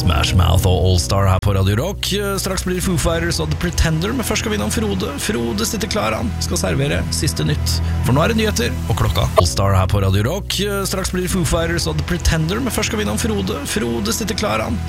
Smash Mouth og All Star her på Radio Rock. Straks blir Foo Fighters og The Pretender, men først skal vi innom Frode. Frode sitter klar, han skal servere siste nytt. For nå er det nyheter og klokka. All Star her på Radio Rock. Straks blir Foo Fighters og The Pretender, men først skal vi innom Frode. Frode sitter klar, han